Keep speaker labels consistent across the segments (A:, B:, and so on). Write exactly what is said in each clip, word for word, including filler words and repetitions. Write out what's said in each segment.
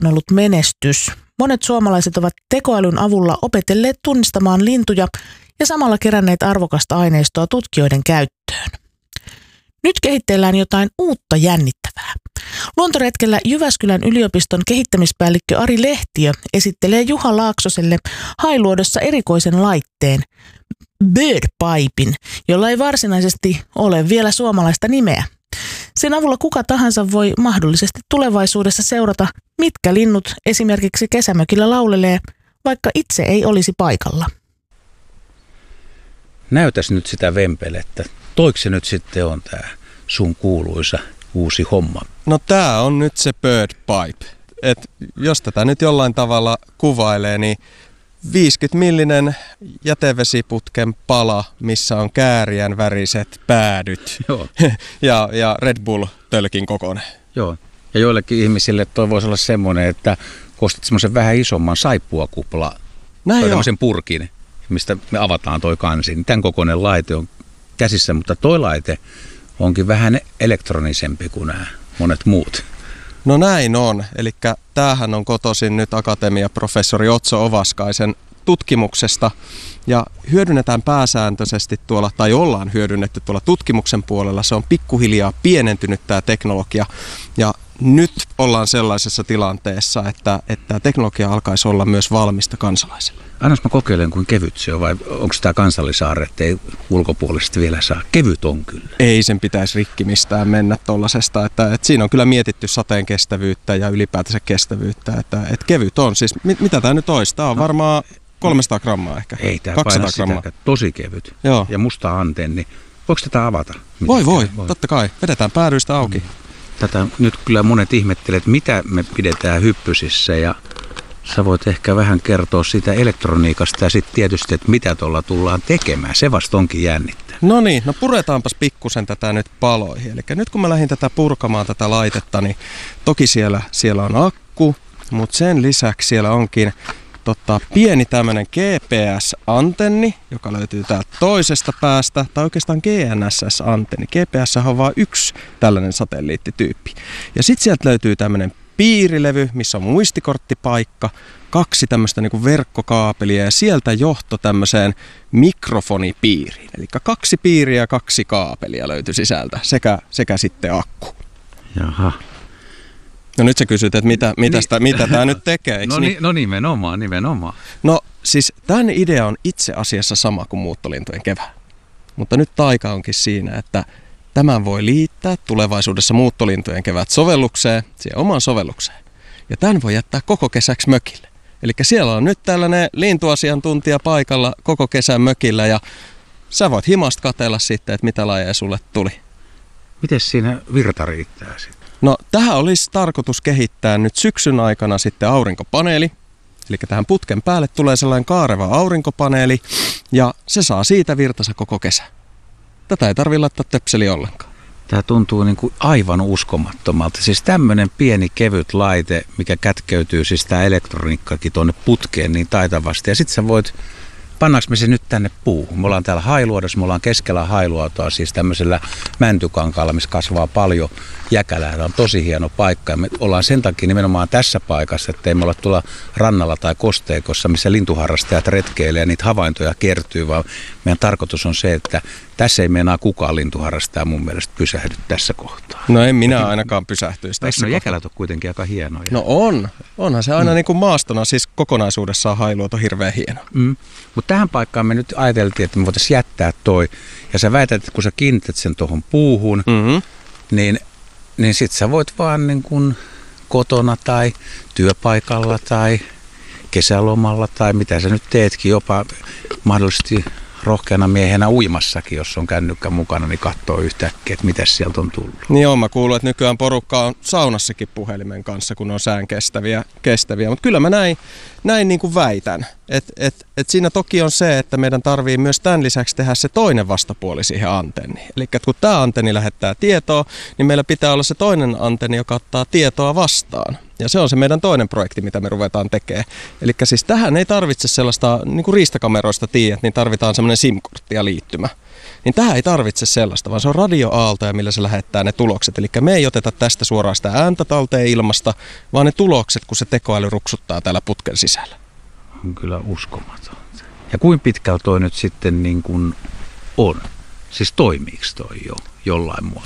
A: on ollut menestys. Monet suomalaiset ovat tekoälyn avulla opetelleet tunnistamaan lintuja ja samalla keränneet arvokasta aineistoa tutkijoiden käyttöön. Nyt kehitteillään jotain uutta jännittävää. Luontoretkellä Jyväskylän yliopiston kehittämispäällikkö Ari Lehtiö esittelee Juha Laaksoselle Hailuodossa erikoisen laitteen, Birdpipen, jolla ei varsinaisesti ole vielä suomalaista nimeä. Sen avulla kuka tahansa voi mahdollisesti tulevaisuudessa seurata, mitkä linnut esimerkiksi kesämökillä laulelee, vaikka itse ei olisi paikalla.
B: Näytäs nyt sitä vempelettä. Toiko se nyt sitten on tää sun kuuluisa uusi homma?
C: No tää on nyt se Birdpipe. Et jos tätä nyt jollain tavalla kuvailee, niin viisikymmentä millinen jätevesiputken pala, missä on kääriän väriset päädyt ja, ja Red Bull-tölkin kokoinen.
B: Joo, ja joillekin ihmisille toi voisi olla semmoinen, että ostat semmoisen vähän isomman saippuakupla, tai tämmöisen purkin, mistä me avataan toi kansi. Niin tämän kokoinen laite on käsissä, mutta toi laite onkin vähän elektronisempi kuin nämä monet muut.
C: No näin on. Eli tämähän on kotoisin nyt akatemiaprofessori Otso Ovaskaisen tutkimuksesta ja hyödynnetään pääsääntöisesti tuolla, tai ollaan hyödynnetty tuolla tutkimuksen puolella. Se on pikkuhiljaa pienentynyt tämä teknologia ja nyt ollaan sellaisessa tilanteessa, että, että tämä teknologia alkaisi olla myös valmista kansalaisille.
B: Annas mä kokeilen, kuin kevyt se on, vai onko tämä kansallisaarre, että ei ulkopuolisesti vielä saa? Kevyt on kyllä.
C: Ei sen pitäisi rikki mistään mennä tollasesta, että, että siinä on kyllä mietitty sateen kestävyyttä ja ylipäätänsä kestävyyttä, että, että kevyt on. Siis mit, mitä tämä nyt olisi? Tämä on no, varmaan kolmesataa grammaa ehkä.
B: Ei tämä paina sitä, tosi kevyt. Joo. Ja musta antenni. Voiko tätä avata?
C: Voi, voi, voi, totta kai. Vedetään päädyistä auki. Mm.
B: Tätä nyt kyllä monet ihmettelee, että mitä me pidetään hyppysissä ja sä voit ehkä vähän kertoa siitä elektroniikasta ja sitten tietysti, että mitä tuolla tullaan tekemään. Se vasta onkin jännittävää.
C: No niin, no puretaanpas pikkusen tätä nyt paloihin. Eli nyt kun mä lähdin tätä purkamaan tätä laitetta, niin toki siellä, siellä on akku, mutta sen lisäksi siellä onkin tota, pieni tämmöinen G P S-antenni, joka löytyy täältä toisesta päästä, tai oikeastaan G N S S-antenni. G P S on vaan yksi tällainen satelliittityyppi. Ja sitten sieltä löytyy tämmöinen piirilevy, missä on muistikorttipaikka, kaksi tämmöistä niinku verkkokaapelia ja sieltä johto tämmöiseen mikrofonipiiriin. Eli kaksi piiriä ja kaksi kaapelia löytyy sisältä sekä, sekä sitten akku.
B: Jaha.
C: No nyt sä kysyt, että mitä, mitä, niin. mitä tämä nyt tekee,
B: no, niin? no nimenomaan, nimenomaan.
C: No siis tämän idea on itse asiassa sama kuin muuttolintujen kevää. Mutta nyt taika onkin siinä, että tämän voi liittää tulevaisuudessa muuttolintujen kevät sovellukseen, siihen omaan sovellukseen. Ja tämän voi jättää koko kesäksi mökille. Eli siellä on nyt tällainen lintuasiantuntija paikalla koko kesän mökillä ja sä voit himasta katsella sitten, että mitä lajeja sulle tuli.
B: Mites siinä virta riittää sitten?
C: No tähän olisi tarkoitus kehittää nyt syksyn aikana sitten aurinkopaneeli. Eli tähän putken päälle tulee sellainen kaareva aurinkopaneeli ja se saa siitä virtansa koko kesä. Tätä ei tarvitse laittaa töpseliä ollenkaan.
B: Tämä tuntuu niin kuin aivan uskomattomalta. Siis tämmöinen pieni kevyt laite, mikä kätkeytyy siis tämä elektroniikkakin tuonne putkeen niin taitavasti. Ja sitten sä voit, pannaanko me se nyt tänne puuhun? Me ollaan täällä Hailuodossa, me ollaan keskellä Hailuotoa, siis tämmöisellä mäntykankaalla, missä kasvaa paljon jäkälää. Tämä on tosi hieno paikka ja me ollaan sen takia nimenomaan tässä paikassa, että ei me olla tuolla rannalla tai kosteikossa, missä lintuharrastajat retkeilee ja niitä havaintoja kertyy, vaan meidän tarkoitus on se, että tässä ei meinaa kukaan lintuharrastaja mun mielestä pysähdy tässä kohtaa.
C: No en minä ainakaan pysähtyisi tässä.
B: Eikö no jäkälät ole kuitenkin aika hienoja?
C: No on. Onhan se aina mm. niin kuin maastona, siis kokonaisuudessaan Hailuoto hirveän hieno.
B: Mm. Mutta tähän paikkaan me nyt ajateltiin, että me voitaisiin jättää toi. Ja sä väität, että kun sä kiinnität sen tuohon puuhun, mm-hmm. niin, niin sit sä voit vaan niin kuin kotona tai työpaikalla tai kesälomalla tai mitä sä nyt teetkin, jopa mahdollisesti rohkeana miehenä uimassakin, jos on kännykkä mukana, niin katsoo yhtäkkiä, että mitä sieltä on tullut.
C: Niin joo, mä kuulun, että nykyään porukka on saunassakin puhelimen kanssa, kun on sään kestäviä. kestäviä. Mutta kyllä mä näin, näin niin kuin väitän, Et, et, et siinä toki on se, että meidän tarvii myös tämän lisäksi tehdä se toinen vastapuoli siihen antenniin. Eli kun tämä antenni lähettää tietoa, niin meillä pitää olla se toinen antenni, joka ottaa tietoa vastaan. Ja se on se meidän toinen projekti, mitä me ruvetaan tekemään. Eli siis tähän ei tarvitse sellaista, niin kuin riistakameroista tiedät, niin tarvitaan semmoinen SIM-kortti ja liittymä. Niin tähän ei tarvitse sellaista, vaan se on radioaaltoja, millä se lähettää ne tulokset. Eli me ei oteta tästä suoraan sitä ääntä talteen ilmasta, vaan ne tulokset, kun se tekoäly ruksuttaa täällä putken sisällä.
B: On kyllä uskomatonta. Ja kuinka pitkällä toi nyt sitten niin kuin on? Siis toimiiko toi jo jollain muotoa?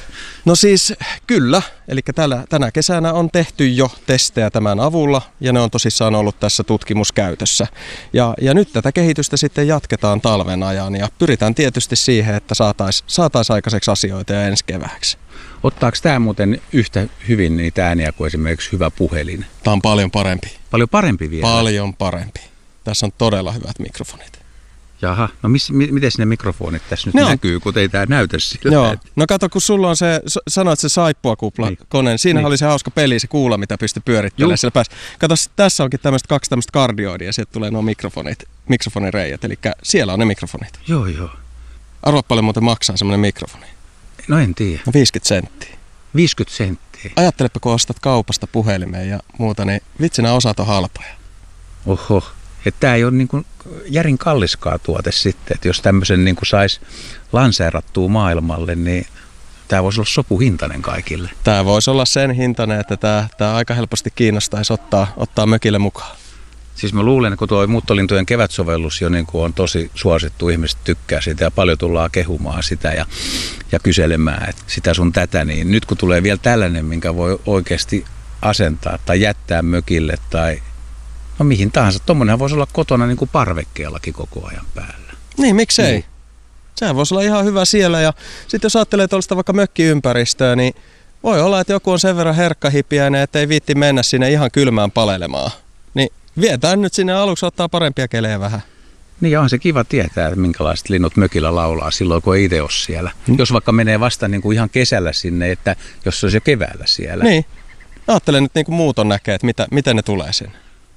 C: No siis kyllä, eli tällä, tänä kesänä on tehty jo testejä tämän avulla ja ne on tosissaan ollut tässä tutkimuskäytössä. Ja, ja nyt tätä kehitystä sitten jatketaan talven ajan ja pyritään tietysti siihen, että saataisiin saatais aikaiseksi asioita ja ensi kevääksi.
B: Ottaako tämä muuten yhtä hyvin niitä ääniä kuin esimerkiksi hyvä puhelin?
C: Tämä on paljon parempi.
B: Paljon parempi vielä?
C: Paljon parempi. Tässä on todella hyvät mikrofonit.
B: Jaha, no miss, mi, miten ne mikrofonit tässä nyt
C: no.
B: näkyy, kun ei tämä näytä sillä?
C: Joo, no kato, kun sulla on se, sanoit se saippuakupla-kone, niin siinä niin. oli se hauska peli, se kuula, mitä pystyi pyörittelemään siellä päässä. Kato, tässä onkin tämmöistä kaksi tämmöistä kardioidia, ja sieltä tulee nuo mikrofonit, mikrofonireijät, eli siellä on ne mikrofonit.
B: Joo, joo.
C: Arvoa paljon muuten maksaa semmoinen mikrofoni.
B: No en tiedä.
C: No viisikymmentä senttiä.
B: viisikymmentä senttiä?
C: Ajattelepa, kun ostat kaupasta puhelimeen ja muuta, niin vitsi, nämä osat on halpoja.
B: Oho. Että tämä ei ole niin kuin järin kalliskaa tuote sitten, että jos tämmöisen niin kuin saisi lanseerattua maailmalle, niin tämä voisi olla sopuhintainen kaikille.
C: Tämä voisi olla sen hintainen, että tämä, tämä aika helposti kiinnostaisi ottaa, ottaa mökille mukaan.
B: Siis mä luulen, että kun tuo muuttolintujen kevätsovellus jo niin kuin on tosi suosittu, ihmiset tykkää sitä ja paljon tullaan kehumaan sitä ja, ja kyselemään, että sitä sun tätä, niin nyt kun tulee vielä tällainen, minkä voi oikeasti asentaa tai jättää mökille tai no mihin tahansa. Tuommoinenhan voisi olla kotona niin kuin parvekkeellakin koko ajan päällä.
C: Niin, miksei?
B: Niin.
C: Sehän voisi olla ihan hyvä siellä. Ja sitten jos ajattelee tuollaista vaikka mökkiympäristöä, niin voi olla, että joku on sen verran herkkahipiäinen, että ei viitti mennä sinne ihan kylmään palelemaan. Niin vietään nyt sinne aluksi ottaa parempia kelejä vähän.
B: Niin ja on se kiva tietää, että minkälaiset linnut mökillä laulaa silloin, kun ei itse ole siellä. Hmm. Jos vaikka menee vasta niin kuin ihan kesällä sinne, että jos se olisi jo keväällä siellä.
C: Niin. Ajattelen nyt niin kuin muuton näkee, että mitä, miten ne tulee sinne.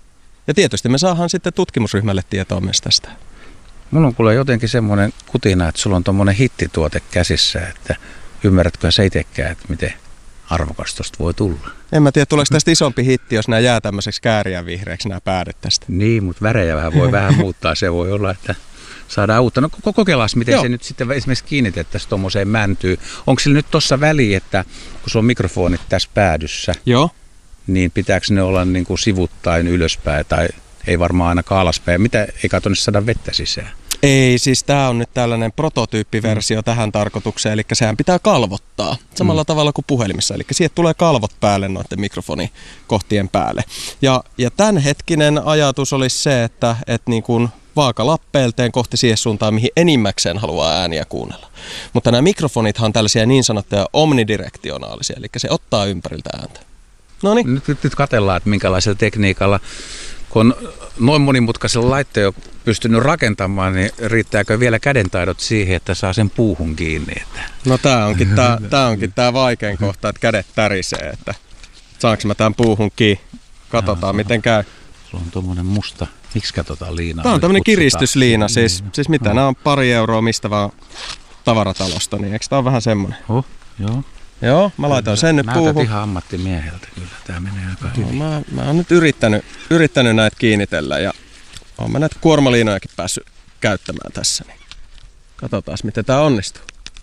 C: Ja tietysti me saadaan sitten tutkimusryhmälle tietoa myös tästä.
B: Mulla on kuule jotenkin semmoinen kutina, että sulla on tommonen hittituote käsissä, että ymmärrätkö sä itsekään, että miten arvokas tosta voi tulla?
C: En mä tiedä, tuleeko tästä isompi hitti, jos nämä jää tämmöiseksi kääriä vihreäksi nämä päädet tästä.
B: Niin, mutta värejä vähän voi vähän muuttaa. Se voi olla, että saadaan uutta. No kokeillaan, miten Joo. se nyt sitten esimerkiksi kiinnitettäisiin tuommoiseen mäntyyn. Onko sillä nyt tuossa väliä, että kun sulla on mikrofonit tässä päädyssä,
C: Joo.
B: niin pitääkö ne olla niin kuin sivuttain ylöspäin tai ei varmaan ainakaan alaspäin? Mitä, eikä tuonne saada vettä sisään? Ei,
C: siis tämä on nyt tällainen prototyyppiversio mm. tähän tarkoitukseen, eli sehän pitää kalvottaa samalla mm. tavalla kuin puhelimissa, eli siitä tulee kalvot päälle noiden mikrofonikohtien päälle. Ja, ja tämänhetkinen ajatus olisi se, että, että niin kuin vaakalappeelteen kohti siihen suuntaan, mihin enimmäkseen haluaa ääniä kuunnella. Mutta nämä mikrofonithan on tällaisia niin sanottuja omnidirektionaalisia, eli se ottaa ympäriltä ääntä. Noniin.
B: Nyt, nyt katsellaan, että minkälaisella tekniikalla, kun on noin monimutkaisella laitteella pystynyt rakentamaan, niin riittääkö vielä kädentaidot siihen, että saa sen puuhun kiinni? Että...
C: No tämä onkin tämä, tämä onkin tämä vaikein kohta, että kädet tärisee, että saanko mä tämän puuhun kiinni? Katsotaan, Jaa, miten käy.
B: Sulla on tuommoinen musta, miksi katsotaan liinaa?
C: Tämä on tämmöinen kiristysliina, siis, siis mitä, no. Nämä on pari euroa mistä vaan tavaratalosta, niin eikö tämä ole vähän semmoinen?
B: Oh, joo.
C: Joo, mä laitan sen nyt puuhun.
B: Näytät ihan ammattimieheltä kyllä, tää menee aika hyvin.
C: No, mä, mä oon nyt yrittänyt, yrittänyt näitä kiinnitellä ja oon mä näitä kuormaliinojakin päässyt käyttämään tässä. Niin katsotaan, miten tää onnistuu.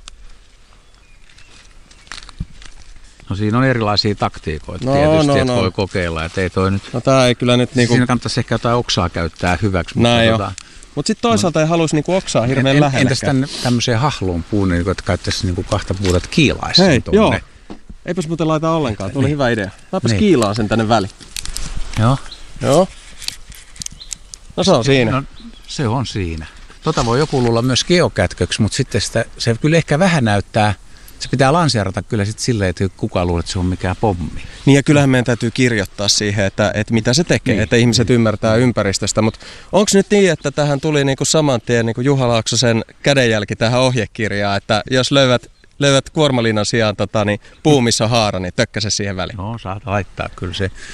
B: No siinä on erilaisia taktiikoita
C: no,
B: tietysti,
C: no,
B: että
C: no.
B: voi kokeilla, että ei toi nyt...
C: No tää ei kyllä nyt niinku...
B: Siinä kannattaisi ehkä jotain oksaa käyttää hyväksi.
C: Näin jo. Tota... Mutta sitten toisaalta no. ei haluaisi niinku oksaa hirveän en, lähellekään.
B: Entäs tänne tämmöiseen hahluun puun, niin että käyttäisi niinku kahta puuta, että kiilaisi.
C: Hei, joo. Eipäs muuten laita ollenkaan, tuli niin. Hyvä idea. Mäpäs niin. Kiilaan sen tänne väliin.
B: Joo.
C: Joo. No se on siinä.
B: No, se on siinä. Tota voi joku luulla myös geokätköksi, mutta sitten sitä, se kyllä ehkä vähän näyttää, se pitää lanseerata kyllä sitten silleen, että kukaan luulee, että se on mikään pommi.
C: Niin ja kyllähän meidän täytyy kirjoittaa siihen, että, että mitä se tekee, niin. Että ihmiset niin. Ymmärtää ympäristöstä. Mutta onko nyt niin, että tähän tuli niinku saman tien niinku Juha Laaksosen kädenjälki tähän ohjekirjaan, että jos löydät, löydät kuormaliinan sijaan tota, niin puu, missä on haara, niin tökkä se siihen väliin?
B: No saat laittaa kyllä se.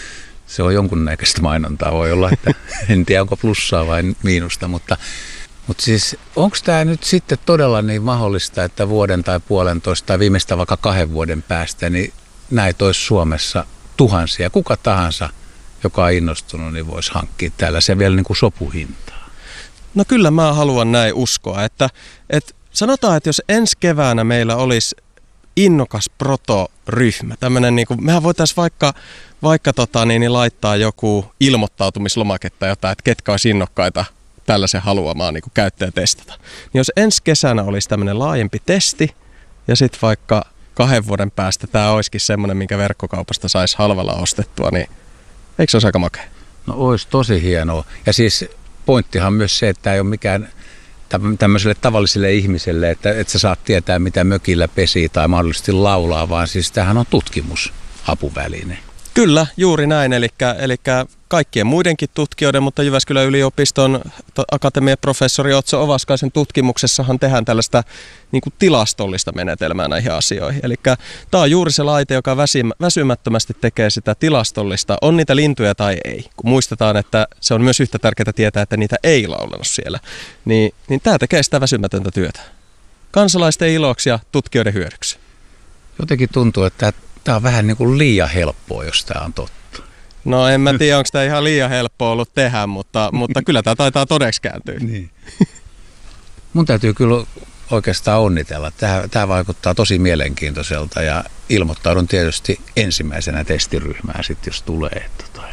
B: Se on jonkunnäköistä mainontaa, voi olla, että en tiedä onko plussaa vai miinusta, mutta, mutta siis onko tämä nyt sitten todella niin mahdollista, että vuoden tai puolentoista tai viimeistä vaikka kahden vuoden päästä, niin näitä olisi Suomessa tuhansia, kuka tahansa, joka on innostunut, niin voisi hankkia tällaisia vielä niin kuin sopuhintaa?
C: No kyllä mä haluan näin uskoa, että, että sanotaan, että jos ensi keväänä meillä olisi innokas protoryhmä, tämmöinen niin kuin, mehän voitaisiin vaikka, vaikka tota, niin, niin laittaa joku ilmoittautumislomake tai jotain, että ketkä olisi innokkaita tällaisen haluamaan niin kuin käyttää ja testata. Niin jos ensi kesänä olisi tämmöinen laajempi testi ja sitten vaikka kahden vuoden päästä tämä olisikin semmoinen, minkä verkkokaupasta saisi halvalla ostettua, niin eikö se olisi aika makea?
B: No olisi tosi hienoa. Ja siis pointtihan myös se, että tämä ei ole mikään tämmöiselle tavalliselle ihmiselle, että, että sä saat tietää, mitä mökillä pesii tai mahdollisesti laulaa, vaan siis tämähän on tutkimusapuväline.
C: Kyllä, juuri näin. Eli, eli kaikkien muidenkin tutkijoiden, mutta Jyväskylän yliopiston akatemian professori Otso Ovaskaisen tutkimuksessahan tehdään tällaista niin kuin tilastollista menetelmää näihin asioihin. Eli tämä on juuri se laite, joka väsymättömästi tekee sitä tilastollista, on niitä lintuja tai ei. Kun muistetaan, että se on myös yhtä tärkeää tietää, että niitä ei laulanut siellä, niin, niin tämä tekee sitä väsymätöntä työtä. Kansalaisten iloksi ja tutkijoiden hyödyksi.
B: Jotenkin tuntuu, että tämä on vähän niin kuin liian helppoa, jos tämä on totta.
C: No en mä tiedä, onko tämä ihan liian helppoa ollut tehdä, mutta, mutta kyllä tämä taitaa todeksi kääntyä.
B: Niin. Mun täytyy kyllä oikeastaan onnitella. Tämä, tämä vaikuttaa tosi mielenkiintoiselta ja ilmoittaudun tietysti ensimmäisenä testiryhmään sitten, jos tulee. Tota,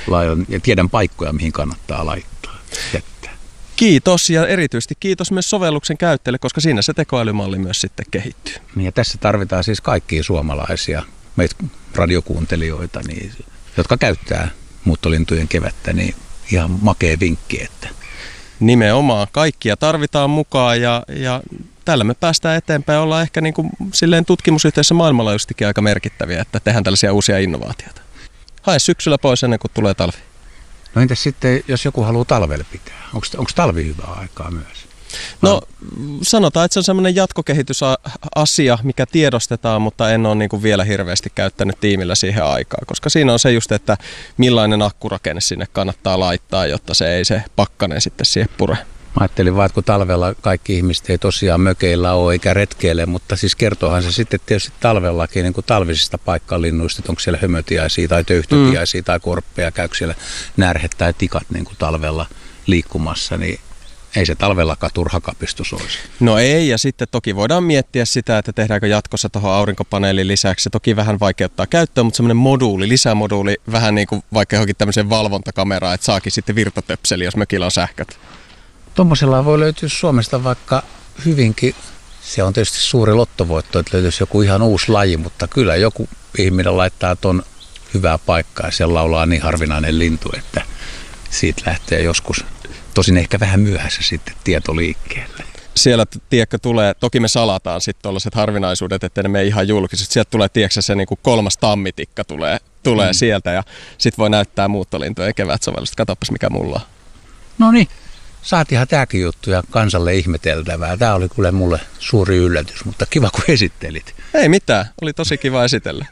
B: ja tiedän paikkoja, mihin kannattaa laittaa. Jättää.
C: Kiitos ja erityisesti kiitos myös sovelluksen käyttäjille, koska siinä se tekoälymalli myös sitten kehittyy.
B: Niin ja tässä tarvitaan siis kaikkia suomalaisia meitä radiokuuntelijoita, niin, jotka käyttää muuttolintujen kevättä, niin ihan makea vinkki, että
C: nimenomaan kaikkia tarvitaan mukaan ja, ja tällä me päästään eteenpäin. Ollaan ehkä niin kuin silleen tutkimusyhteisössä maailmanlaajuisestikin aika merkittäviä, että tehdään tällaisia uusia innovaatioita. Hae syksyllä pois ennen kuin tulee talvi.
B: No entäs sitten, jos joku haluaa talvelle pitää? Onko, onko talvi hyvää aikaa myös?
C: No sanotaan, että se on semmoinen jatkokehitysasia, mikä tiedostetaan, mutta en ole niin kuin vielä hirveästi käyttänyt tiimillä siihen aikaa, koska siinä on se just, että millainen akkurakenne sinne kannattaa laittaa, jotta se ei se pakkanen sitten siihen pure.
B: Mä ajattelin vaan, että kun talvella kaikki ihmiset ei tosiaan mökeillä ole eikä retkeile, mutta siis kertoohan se sitten tietysti talvellakin niin kuin talvisista paikkalinnuista, että onko siellä hömötiaisia tai töyhtötiaisia mm. tai korppeja, käykö siellä närhet tai tikat niin kuin talvella liikkumassa, niin ei se talvellakaan turha kapistus olisi.
C: No ei, ja sitten toki voidaan miettiä sitä, että tehdäänkö jatkossa tuohon aurinkopaneelin lisäksi. Se toki vähän vaikeuttaa käyttöön, mutta semmoinen moduuli, lisämoduuli, vähän niin kuin vaikka johonkin tämmöiseen valvontakameraan, että saakin sitten virtatöpseli, jos mökillä on sähköt.
B: Tuommoisella voi löytyä Suomesta vaikka hyvinkin, se on tietysti suuri lottovoitto, että löytyisi joku ihan uusi laji, mutta kyllä joku ihminen laittaa ton hyvää paikkaa ja siellä laulaa niin harvinainen lintu, että siitä lähtee joskus, tosin ehkä vähän myöhässä sitten tieto liikkeelle.
C: Siellä, tiedätkö, tulee, toki me salataan sitten tuollaiset harvinaisuudet, että ne mene ihan julkiset. Sieltä tulee, tiedätkö, se niin kuin kolmas tammitikka tulee, tulee mm. sieltä ja sitten voi näyttää muuttolintujen kevätsovellusta. Katsopas mikä mulla on.
B: No niin. Saatiinhan tämäkin juttu ja kansalle ihmeteltävää. Tämä oli kyllä mulle suuri yllätys, mutta kiva kun esittelit.
C: Ei mitään, oli tosi kiva esitellä.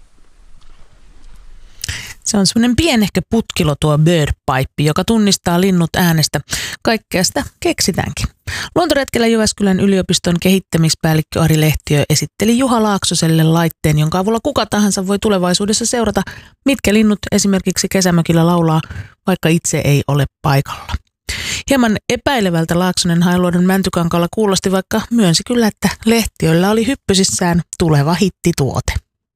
A: Se on semmoinen pienehkö putkilo tuo Birdpipe, joka tunnistaa linnut äänestä. Kaikkea sitä keksitäänkin. Luontoretkellä Jyväskylän yliopiston kehittämispäällikkö Ari Lehtiö esitteli Juha Laaksoselle laitteen, jonka avulla kuka tahansa voi tulevaisuudessa seurata, mitkä linnut esimerkiksi kesämökillä laulaa, vaikka itse ei ole paikalla. Hieman epäilevältä Laaksonen Hailuodon Mäntykankaalla kuulosti, vaikka myönsi kyllä, että Lehtiöllä oli hyppysissään tuleva hittituote.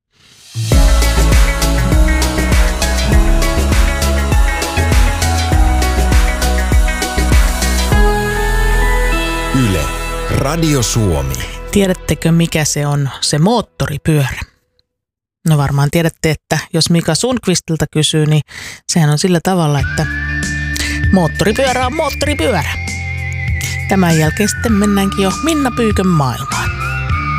D: Yle, Radio Suomi.
A: Tiedättekö, mikä se on, se moottoripyörä? No varmaan tiedätte, että jos Mika Sundqvistilta kysyy, niin sehän on sillä tavalla, että moottoripyörä on moottoripyörä. Tämän jälkeen sitten mennäänkin jo Minna Pyykön maailmaan.